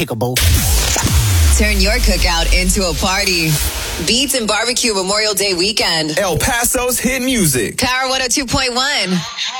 Kickable. Turn your cookout into a party. Beats and Barbecue Memorial Day weekend. El Paso's hit music. Power 102.1.